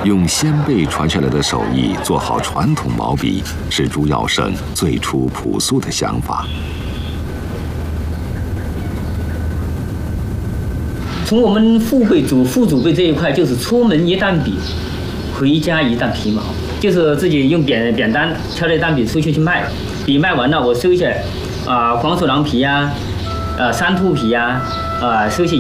用先辈传下来的手艺做好传统毛笔，是朱耀生最初朴素的想法。 从我们父辈、父祖辈这一块，就是出门一担笔，回家一担皮毛，就是自己用扁担挑了一担笔出去卖，笔卖完了我收些黄鼠狼皮呀、山兔皮呀、收些